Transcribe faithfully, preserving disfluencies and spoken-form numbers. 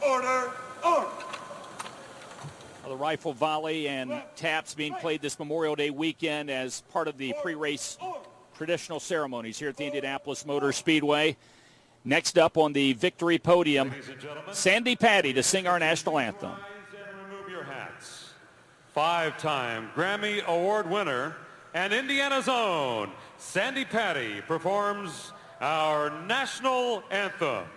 Order. Order. The rifle volley and taps being played this Memorial Day weekend as part of the pre-race traditional ceremonies here at the Indianapolis Motor Speedway. Next up on the victory podium, Sandi Patty to sing our national anthem. And remove your hats. Five-time Grammy Award winner and Indiana's own Sandi Patty performs our national anthem.